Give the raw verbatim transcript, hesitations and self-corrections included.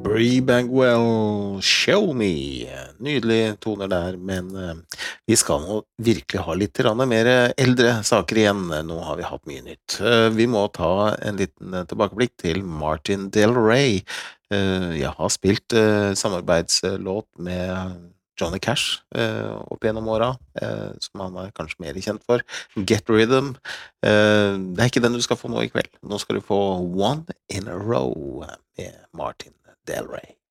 Bree Bagwell, Show Me. Nydelige toner der, men eh, vi skal nå virkelig ha litt grann mer eldre saker igjen. Nå har vi hatt mye nytt. Eh, Vi må ta en liten eh, tilbakeblikk til Martin Del Rey. Eh, Jeg har spilt eh, samarbeidslåt med Johnny Cash eh, opp gjennom åra, eh, som han er kanskje mer kjent for. Get Rhythm. Eh, Det er ikke den du skal få nå i kveld. Nå skal du få One in a Row med Martin Del Rey.